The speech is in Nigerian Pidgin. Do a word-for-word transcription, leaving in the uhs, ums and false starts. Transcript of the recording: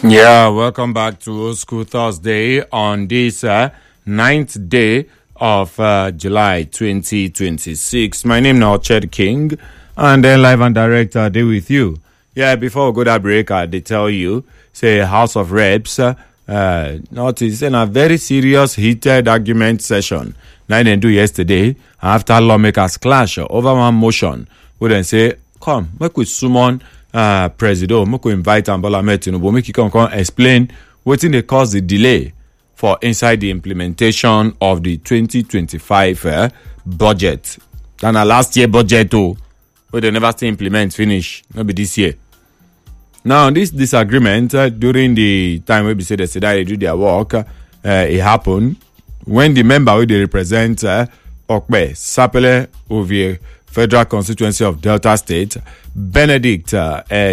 Yeah, welcome back to Old School Thursday on this uh, ninth day of uh, July twenty twenty-six. My name now Ched King, and then live and direct uh, day with you. Yeah, before we go that break, uh, they tell you, say House of Reps, uh, uh, notice in a very serious heated argument session. Now they do yesterday after lawmakers clash over one motion. We then say, come, make we summon uh, President, make we invite Bola Ahmed Tinubu, make he come come explain wetin dey cause the delay for inside the implementation of the twenty twenty-five uh, budget. And a last year budget too, but they never still implement finish, not be this year. Now, this disagreement uh, during the time when we say they say that they do their work, uh, it happened when the member who they represent uh, Okpe Sapele Ovie Federal Constituency of Delta State, Benedict uh, uh,